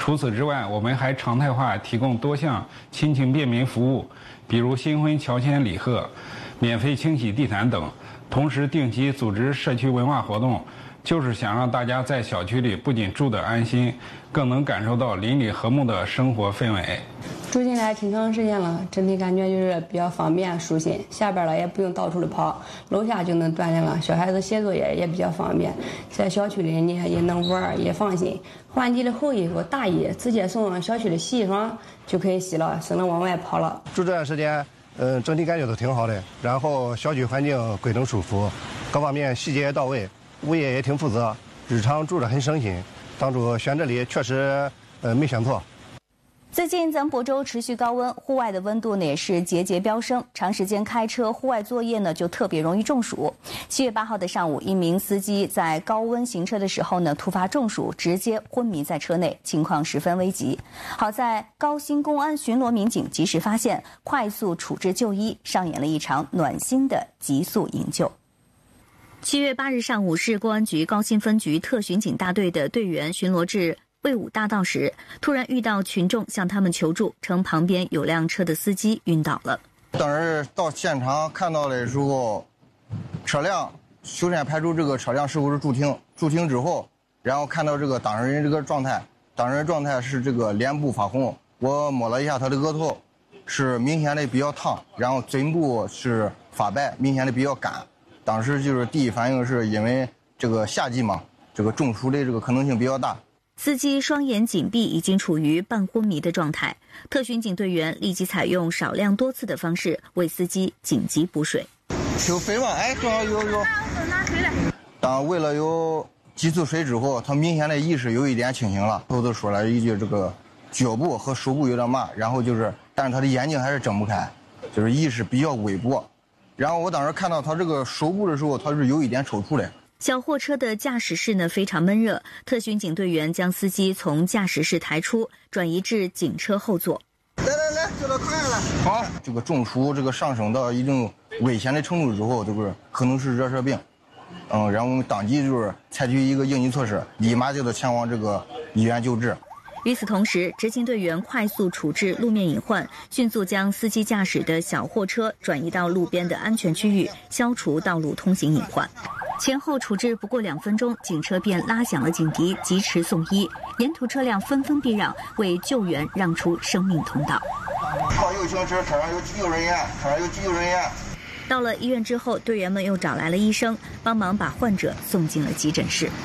除此之外，我们还常态化提供多项亲情便民服务，比如新婚乔迁礼贺、免费清洗地毯等，同时定期组织社区文化活动，就是想让大家在小区里不仅住得安心，更能感受到邻里和睦的生活氛围。 住进来挺长时间了，整体感觉就是比较方便舒心，下班了也不用到处的跑，楼下就能锻炼了。小孩子写作业也比较方便，在小区里你也能玩也放心。换季的厚衣服、大衣直接送小区的洗衣房就可以洗了，省得往外跑了。 住这段时间，整体感觉都挺好的。然后小区环境规整舒服，各方面细节也到位，物业也挺负责，日常住着很省心。当初选这里确实没选错。 最近咱们亳州持续高温，户外的温度呢也是节节飙升，长时间开车户外作业呢就特别容易中暑。7月8号的上午，一名司机在高温行车的时候呢突发中暑，直接昏迷在车内，情况十分危急。好在高新公安巡逻民警及时发现，快速处置就医，上演了一场暖心的急速营救。7月8日上午，市公安局高新分局特巡警大队的队员巡逻至卫武大道时，突然遇到群众向他们求助，称旁边有辆车的司机晕倒了。 当时到现场看到的时候，车辆修缮排除这个车辆是否是驻停之后，然后看到这个当事人这个状态，当事人状态是这个脸部发红，我摸了一下他的额头，是明显的比较烫，然后嘴部是发白，明显的比较干。当时就是第一反应是因为这个夏季嘛，这个中暑的这个可能性比较大。 司机双眼紧闭，已经处于半昏迷的状态。特巡警队员立即采用少量多次的方式为司机紧急补水。 有水吗？哎，正好有。当喂了有几次水之后，他明显的意识有一点清醒了，后头说了一句这个脚部和手部有点麻，然后但是他的眼睛还是睁不开，就是意识比较微薄。然后我当时看到他这个手部的时候，他是有一点抽搐的。 小货车的驾驶室呢非常闷热，特巡警队员将司机从驾驶室抬出，转移至警车后座。 来，就到扛下来。好，这个中暑这个上升到一定危险的程度之后，就是可能是热射病。然后我们当即就是采取一个应急措施，立马就得前往这个医院救治。 与此同时，执勤队员快速处置路面隐患，迅速将司机驾驶的小货车转移到路边的安全区域，消除道路通行隐患。前后处置不过2分钟，警车便拉响了警笛，疾驰送医。沿途车辆纷纷避让，为救援让出生命通道。 靠右行驶，车上有急救人员。 到了医院之后，队员们又找来了医生，帮忙把患者送进了急诊室。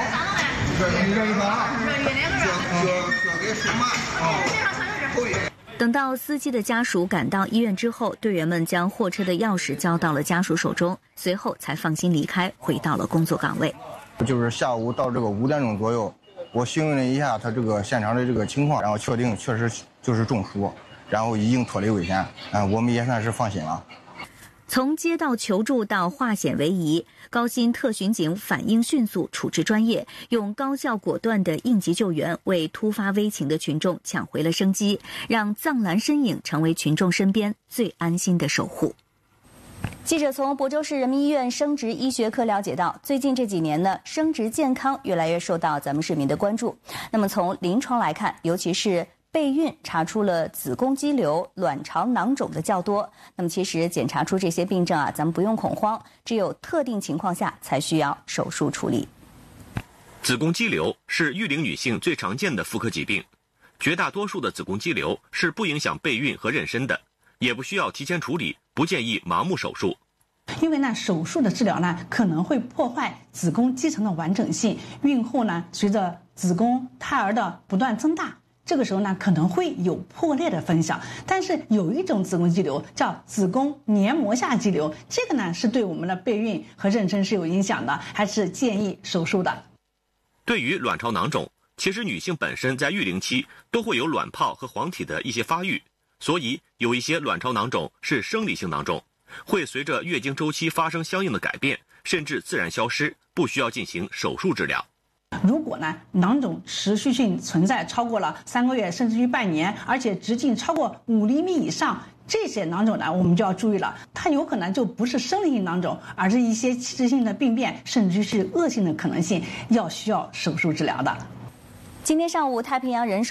等到司机的家属赶到医院之后，队员们将货车的钥匙交到了家属手中，随后才放心离开，回到了工作岗位。 就是下午到这个5点钟左右，我询问了一下他这个现场的这个情况，然后确定确实就是中暑，然后已经脱离危险，我们也算是放心了。 从接到求助到化险为夷，高新特巡警反应迅速，处置专业，用高效果断的应急救援为突发危情的群众抢回了生机，让藏蓝身影成为群众身边最安心的守护。记者从亳州市人民医院生殖医学科了解到，最近这几年呢，生殖健康越来越受到咱们市民的关注。那么从临床来看，尤其是备孕查出了子宫肌瘤、卵巢囊肿的较多。那么其实检查出这些病症啊，咱们不用恐慌，只有特定情况下才需要手术处理。 子宫肌瘤是育龄女性最常见的妇科疾病，绝大多数的子宫肌瘤是不影响备孕和妊娠的，也不需要提前处理，不建议盲目手术。 因为呢，手术的治疗呢可能会破坏子宫肌层的完整性，孕后呢随着子宫胎儿的不断增大，这个时候呢可能会有破裂的风险。但是有一种子宫肌瘤叫子宫黏膜下肌瘤，这个呢是对我们的备孕和妊娠是有影响的，还是建议手术的。 对于卵巢囊肿，其实女性本身在育龄期都会有卵泡和黄体的一些发育，所以有一些卵巢囊肿是生理性囊肿，会随着月经周期发生相应的改变，甚至自然消失，不需要进行手术治疗。 如果呢囊肿持续性存在超过了3个月甚至于半年，而且直径超过5厘米以上，这些囊肿呢我们就要注意了，它有可能就不是生理性囊肿，而是一些器质性的病变，甚至是恶性的可能性，需要手术治疗的。 今天上午，太平洋人寿